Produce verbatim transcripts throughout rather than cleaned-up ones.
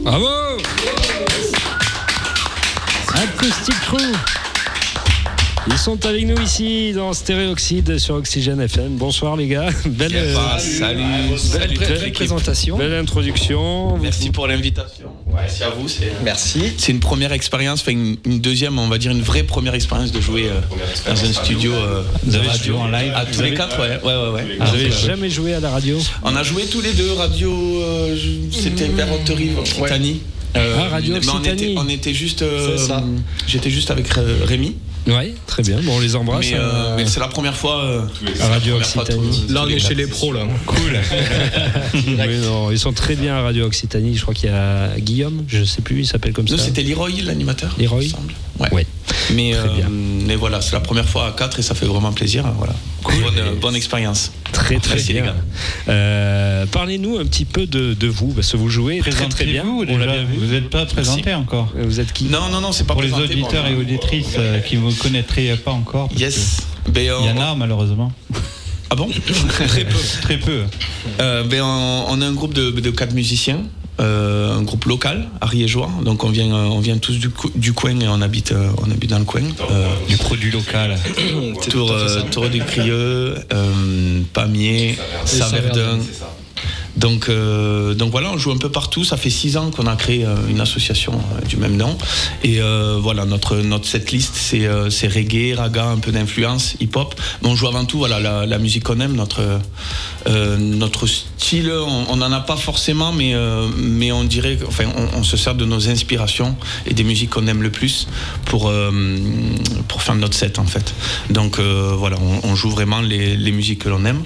Bravo. Acoustic Crew. Ils sont avec nous ici dans Stéréoxyde sur Oxygène F M. Bonsoir les gars. Belle, euh, pas, salut. Belle, salut belle, belle présentation. Belle introduction. Merci pour l'invitation. Ouais, merci à vous. C'est, Merci. C'est une première expérience, enfin une, une deuxième, on va dire une vraie première expérience de jouer euh, dans un studio euh, de radio en live. À tous les quatre, ouais, ouais, ouais. ouais. Vous n'avez jamais joué à la radio? On a joué tous les deux radio. Euh, c'était vers Haute-Rive, Occitanie. Euh, ah, Radio Occitanie. On était, on était juste. Euh, c'est ça. J'étais juste avec Rémi. Ouais, très bien. Bon, on les embrasse. Mais, euh, mais c'est la première fois euh, à Radio Occitanie. Là, on est chez les pros, là. Cool. Oui, non, ils sont très bien à Radio Occitanie. Je crois qu'il y a Guillaume, je sais plus, il s'appelle comme Nous, ça. C'était Leroy, l'animateur. Leroy. Il me semble. Ouais. ouais. Mais, très euh, bien. mais voilà, c'est la première fois à quatre et ça fait vraiment plaisir. Voilà. Cool. Bonne, euh, bonne expérience. Très très Merci, bien. les gars. Euh, parlez-nous un petit peu de, de vous, parce que vous jouez très très bien. Vous, on l'a bien vu. Vous n'êtes pas présenté Merci. encore. Vous êtes qui? Non, non, non, c'est pas pour présenté. Pour les auditeurs bon, et auditrices euh, qui ne vous connaîtraient pas encore. Yes. Ben, il y en a malheureusement. Ah bon? Très peu. Très peu. Euh, ben, on, on a un groupe de, de quatre musiciens. Euh, un groupe local, ariégeois, donc on vient, on vient tous du, du coin et on habite, euh, on habite dans le coin. Euh, du produit local. Tour, euh, Tour du Crieux, euh, Pamiers, Saverdun. Donc, euh, donc voilà, on joue un peu partout. Ça fait six ans qu'on a créé euh, une association euh, du même nom. Et euh, voilà, notre, notre setlist, c'est, euh, c'est reggae, raga, un peu d'influence, hip-hop. Mais on joue avant tout voilà, la, la musique qu'on aime, notre, euh, notre style. On n'en a pas forcément, mais, euh, mais on dirait, enfin, on, on se sert de nos inspirations et des musiques qu'on aime le plus pour, euh, pour faire notre set, en fait. Donc euh, voilà, on, on joue vraiment les, les musiques que l'on aime.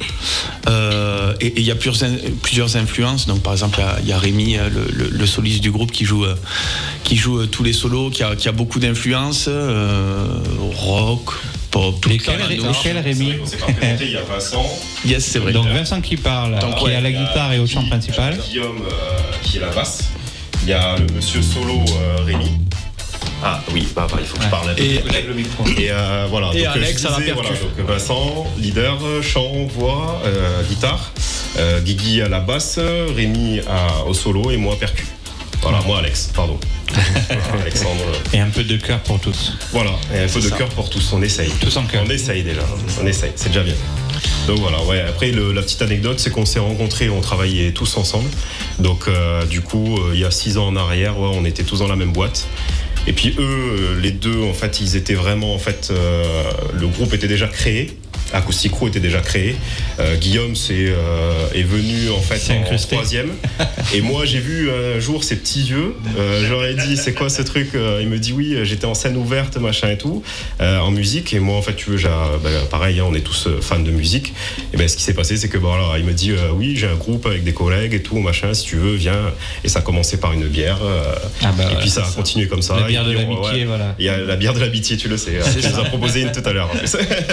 Euh, et il y a plusieurs, plusieurs influences. Donc par exemple il y, y a Rémi, le, le, le soliste du groupe qui joue, euh, qui joue euh, tous les solos, qui a, qui a beaucoup d'influences, euh, rock, pop, tout lesquels, ça. Lesquels Rémi? On s'est pas présenté, il y a Vincent. Yes, c'est vrai. Donc Vincent qui parle, donc, qui ouais, est à la guitare et au chant principal. Guillaume euh, qui est la basse. Il y a le monsieur solo euh, Rémi. Ah oui, bah, bah il faut que je parle. Et, avec le micro. Et euh, voilà. Et donc, Alex à la percu. Voilà, donc Vincent, leader, chant, voix, euh, guitare. Euh, Guigui à la basse, Rémi à, au solo et moi percu. Voilà, moi Alex, pardon. Alexandre. Et un peu de cœur pour tous. Voilà, et un peu de cœur pour tous. On essaye. Tous en cœur. On essaye déjà. On essaye, c'est déjà bien. Donc voilà, ouais. Après le, la petite anecdote, c'est qu'on s'est rencontrés, on travaillait tous ensemble. Donc euh, du coup, euh, il y a six ans en arrière, ouais, on était tous dans la même boîte. Et puis eux, les deux, en fait, ils étaient vraiment, en fait, euh, le groupe était déjà créé. Acoustic Crew était déjà créé. Euh, Guillaume c'est, euh, est venu en fait c'est en incrusté. Troisième. Et moi j'ai vu un jour ses petits yeux. Euh, j'aurais dit c'est quoi ce truc? Il me dit oui, j'étais en scène ouverte machin et tout euh, en musique. Et moi en fait tu veux, j'ai, bah, pareil, hein, on est tous fans de musique. Et ben ce qui s'est passé c'est que bon, alors, il me dit euh, oui j'ai un groupe avec des collègues et tout machin. Si tu veux viens. Et ça a commencé par une bière. Euh, ah bah, et puis ça a ça. continué comme ça. La bière de puis, l'amitié ouais, voilà. Il y a la bière de l'amitié tu le sais. Tu nous as proposé une tout à l'heure.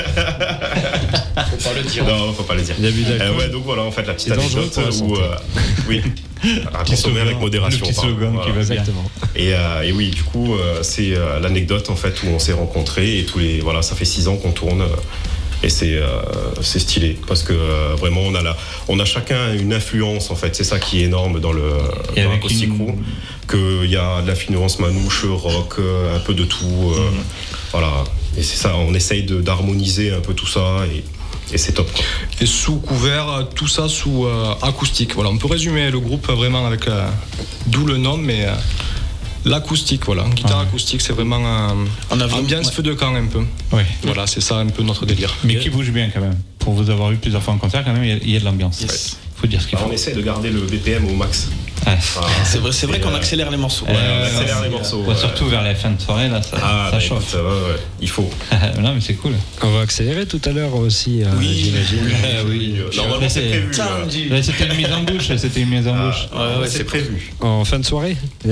Faut pas le dire. Non, faut pas le dire. Euh, ouais, donc voilà, en fait, la petite anecdote où, euh, oui, à consommer avec modération. Le petit slogan voilà. qui va exactement. bien. Et, euh, et oui, du coup, euh, c'est euh, l'anecdote en fait où on s'est rencontrés et tous les, voilà, ça fait six ans qu'on tourne. Euh, et c'est, euh, c'est stylé parce que euh, vraiment on a, la, on a chacun une influence en fait, c'est ça qui est énorme dans le dans l'Acoustic Crew, qu'il y a de l'influence manouche, rock, un peu de tout, euh, mm-hmm. voilà. Et c'est ça, on essaye de, d'harmoniser un peu tout ça et, et c'est top. Et sous couvert, tout ça sous euh, acoustique. Voilà, on peut résumer le groupe vraiment avec euh, d'où le nom, mais euh, l'acoustique, voilà. Guitare ah. acoustique, c'est vraiment euh, on a ambiance ouais. feu de camp un peu. Oui. Voilà, c'est ça un peu notre délire. Mais qui bouge bien quand même. Pour vous avoir eu plusieurs fois en concert, quand même, il y, y a de l'ambiance. Yes. Faut dire ce qu'il faut. Alors, on essaie de garder le B P M au max. Ouais. Ah, c'est vrai, c'est vrai qu'on accélère les morceaux. Ouais, on accélère les morceaux. Ouais, surtout vers la fin de soirée, là, ça, ah, ça bah, chauffe. Écoute, ouais, ouais, il faut. Non, mais c'est cool. On va accélérer tout à l'heure aussi, euh, oui, j'imagine. Oui, oui. oui. Normalement, c'est prévu. Là, c'était une mise en bouche. C'était une mise en ah, bouche. Ouais, ouais, c'est prévu. En fin de soirée. Tout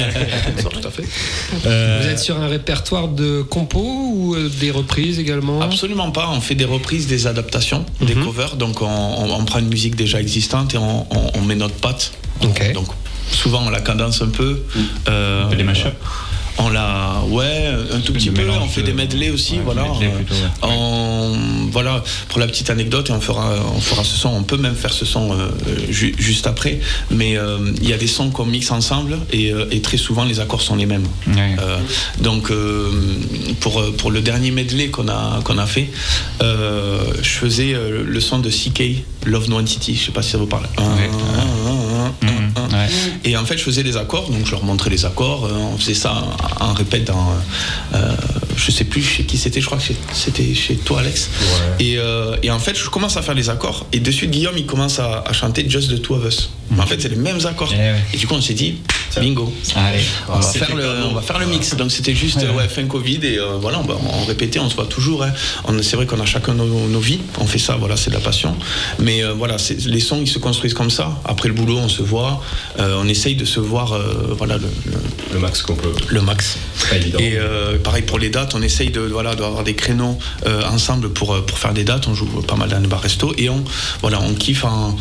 à fait. Euh, Vous êtes sur un répertoire de compos ou des reprises également? Absolument pas. On fait des reprises, des adaptations, mm-hmm. des covers. Donc, on, on, on prend une musique déjà existante et on, on, on met notre patte. Okay. Donc, souvent on la cadence un peu. Euh, des mashups. On l'a, ouais, un tout petit peu. On fait des medley aussi, ouais, voilà. Medley plutôt, ouais. On, voilà, pour la petite anecdote, et on fera, on fera ce son. On peut même faire ce son euh, ju- juste après. Mais il euh, y a des sons qu'on mixe ensemble et, euh, et très souvent les accords sont les mêmes. Ouais. Euh, donc euh, pour pour le dernier medley qu'on a qu'on a fait, euh, je faisais euh, le son de C K, Love No Entity. Je sais pas si ça vous parle. Ouais. Un, un, un, un, un. Ouais. Et en fait, je faisais les accords, donc je leur montrais les accords. On faisait ça en répète dans, euh, je sais plus chez qui c'était, je crois que c'était chez toi, Alex. Ouais. Et, euh, et en fait, je commence à faire les accords, et de suite, Guillaume, il commence à, à chanter Just the Two of Us. Mmh. Mais en fait, c'est les mêmes accords. Et, ouais. et du coup, on s'est dit, bingo. Allez, on, va faire le, on va faire le mix. Donc, c'était juste ouais. Ouais, fin Covid, et euh, voilà, on, on répétait, on se voit toujours. Hein. On, c'est vrai qu'on a chacun nos, nos vies, on fait ça, voilà, c'est de la passion. Mais euh, voilà, c'est, les sons, ils se construisent comme ça. Après le boulot, on se voit, euh, on essaye de se voir, euh, voilà, le, le, le max qu'on peut. Le max. Pas évident. Et euh, pareil pour les dates, on essaye de, voilà, d'avoir des créneaux euh, ensemble pour, pour faire des dates. On joue pas mal dans les bars resto et on, voilà, on kiffe en,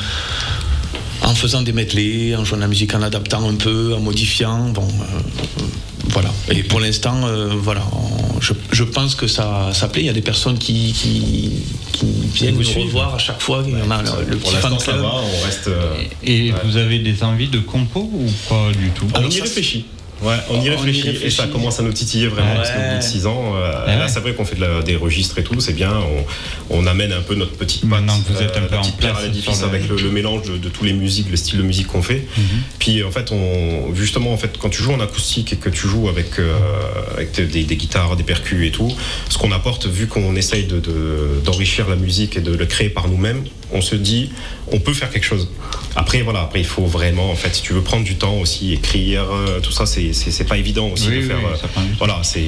en faisant des medley, en jouant de la musique, en adaptant un peu, en modifiant. Bon, euh, voilà. Et pour l'instant, euh, voilà, on, je, je pense que ça, ça plaît. Il y a des personnes qui, qui, qui viennent nous suivre. revoir à chaque fois. Il y en a le, le petit fan club. Ça va, on reste. Euh, et ouais. Vous avez des envies de compo ou pas du tout? On y réfléchit. Ouais, on y, réfléchit, on y réfléchit et ça commence à nous titiller vraiment ouais. Parce qu'au bout de six ans, euh, ouais. Là c'est vrai qu'on fait de la, des registres et tout, c'est bien, on, on amène un peu notre petite patte, maintenant que vous êtes un peu euh, en pierre à l'édifice avec le, le mélange de, de tous les musiques, le style de musique qu'on fait. Mm-hmm. Puis en fait, on, justement, en fait, quand tu joues en acoustique et que tu joues avec, euh, avec des, des guitares, des percus et tout, ce qu'on apporte, vu qu'on essaye de, de, d'enrichir la musique et de le créer par nous-mêmes, on se dit, on peut faire quelque chose. Après, voilà, après il faut vraiment, en fait, si tu veux prendre du temps aussi, écrire, euh, tout ça, c'est, c'est, c'est pas évident aussi oui, de faire. Oui, euh, voilà, c'est.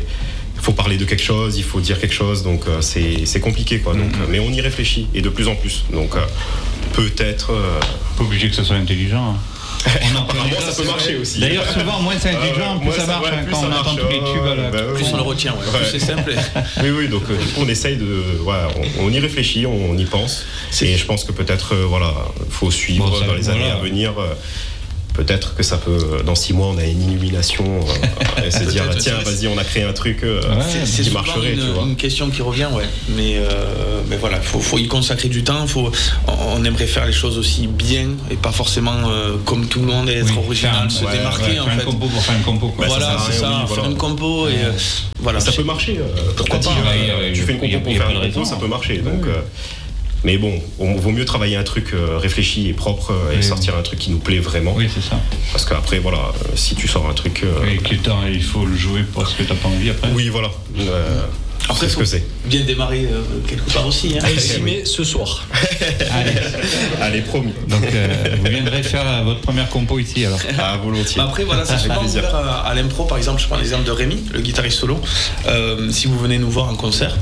Il faut parler de quelque chose, il faut dire quelque chose, donc euh, c'est, c'est compliqué, quoi. Donc, mm-hmm. euh, mais on y réfléchit, et de plus en plus. Donc, euh, peut-être. Euh... Pas obligé que ce soit intelligent. Hein. On apparemment ça peut marcher aussi. D'ailleurs souvent moins c'est intelligent, euh, plus ça marche, ouais, plus quand ça on marche, entend tous les tubes à la... bah, plus on le retient, ouais. Ouais. Plus c'est simple. Oui oui, donc euh, du coup on essaye de, voilà, on, on y réfléchit, on, on y pense, c'est... et je pense que peut-être euh, voilà, faut suivre bon, ça, dans les voilà. années à venir. Euh, Peut-être que ça peut, dans six mois, on a une illumination euh, et se dire, bah, tiens, vas-y, on a créé un truc euh, ouais, c'est, c'est qui marcherait. Une, tu vois. une question qui revient, ouais. Mais, euh, mais voilà, il faut, faut y consacrer du temps. Faut, on aimerait faire les choses aussi bien et pas forcément euh, comme tout le monde, être oui, original, un, se ouais, démarquer. Ouais, en faire fait. Un compo pour faire un compo. Quoi. Voilà, ça c'est ça, oui, faire voilà. une compo. Et, euh, voilà, ça peut marcher. Euh, pourquoi pas euh, Tu fais une compo pour faire une compo, ça peut marcher. Donc. Mais bon, on vaut mieux travailler un truc euh, réfléchi et propre euh, et oui. sortir un truc qui nous plaît vraiment. Oui, c'est ça. Parce qu'après, voilà, euh, si tu sors un truc... Euh, oui, il faut le jouer parce que t'as pas envie après. Oui, voilà. Euh, après, c'est ce que c'est. Bien démarrer euh, quelque part aussi. Hein. six mai ce soir. Allez. Allez, promis. Donc, euh, vous viendrez faire euh, votre première compo ici, alors. Ah, volontiers. Bah après, voilà, c'est souvent ouvert à, à l'impro. Par exemple, je prends l'exemple de Rémi, le guitariste solo. Euh, si vous venez nous voir en concert,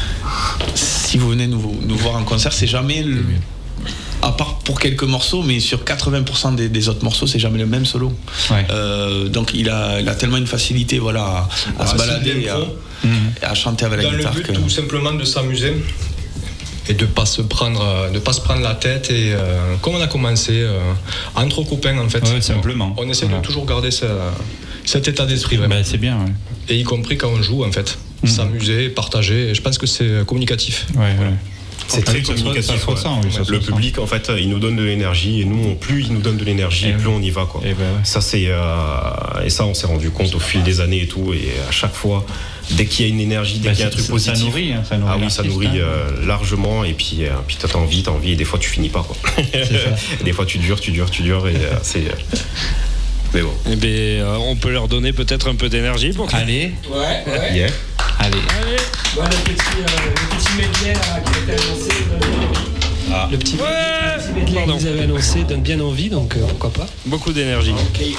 si vous venez nous, nous voir en concert, c'est jamais le... À part pour quelques morceaux, mais sur quatre-vingts pour cent des, des autres morceaux, c'est jamais le même solo. Ouais. Euh, donc il a, il a tellement une facilité, voilà, à, à ah, se balader et à, mmh. à chanter avec dans la guitare. Dans le but, que... tout simplement, de s'amuser et de pas se prendre, de pas se prendre la tête. Et euh, comme on a commencé, euh, entre copains, en fait, ouais, simplement. On essaie voilà. de toujours garder ce, cet état d'esprit. Bah, c'est bien. Ouais. Et y compris quand on joue, en fait, mmh. s'amuser, partager. Et je pense que c'est communicatif. Ouais, ouais. C'est très communicatif. Ouais. Ressent, oui, le public, en fait, il nous donne de l'énergie et nous, plus il nous donne de l'énergie, et plus oui. on y va, quoi. Et, ben, ouais. Ça, c'est euh, et ça, on s'est rendu compte au fil des années et tout. Et à chaque fois, dès qu'il y a une énergie, dès bah, qu'il y a un truc ça, positif, ça nourrit, hein, ça nourrit ah oui, ça nourrit euh, largement. Et puis, euh, puis t'as envie, t'as envie, et des fois, tu finis pas, quoi. Et des fois, tu dures, tu dures, tu dures, et euh, c'est. Euh, Mais bon. Eh bien, euh, on peut leur donner peut-être un peu d'énergie pour. Allez. Ouais, ouais. Yeah. Allez. Allez. Bon, le petit, euh, le petit medley là, qui a été annoncé. Euh, ah. Le petit, ouais. le petit medley que vous avez annoncé donne bien envie, donc euh, pourquoi pas. Beaucoup d'énergie. Okay.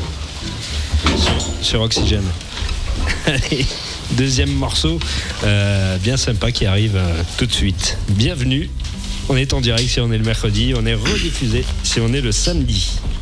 Sur Oxygène. Allez. Deuxième morceau, euh, bien sympa qui arrive euh, tout de suite. Bienvenue. On est en direct si on est le mercredi, on est rediffusé si on est le samedi.